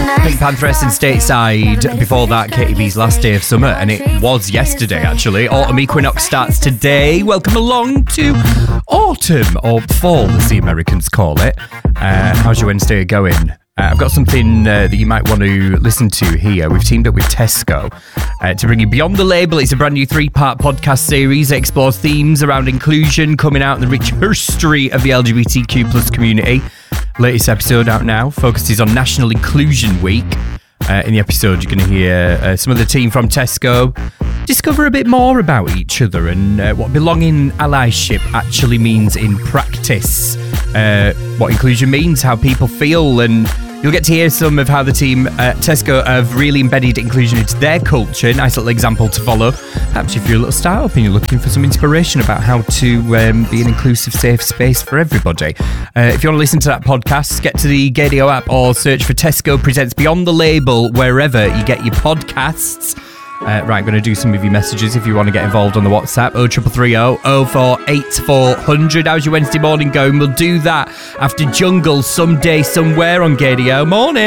Pink Pantheress and Stateside. Before that, Katy B's Last Day of Summer, and it was yesterday actually. Autumn Equinox starts today. Welcome along to autumn, or fall as the Americans call it. How's your Wednesday going? I've got something that you might want to listen to here. We've teamed up with Tesco to bring you Beyond the Label. It's a brand new 3-part podcast series that explores themes around inclusion, coming out in the rich history of the LGBTQ plus community. Latest episode out now focuses on National Inclusion Week. In the episode, you're going to hear some of the team from Tesco discover a bit more about each other and what belonging allyship actually means in practice. What inclusion means, how people feel, and you'll get to hear some of how the team at Tesco have really embedded inclusion into their culture. Nice little example to follow. Perhaps if you're a little startup and you're looking for some inspiration about how to be an inclusive, safe space for everybody. If you want to listen to that podcast, get to the Gadio app or search for Tesco Presents Beyond the Label wherever you get your podcasts. Right, I'm going to do some of your messages if you want to get involved on the WhatsApp. 0330 048400. How's your Wednesday morning going? We'll do that after Jungle Someday Somewhere on Gadio. Morning.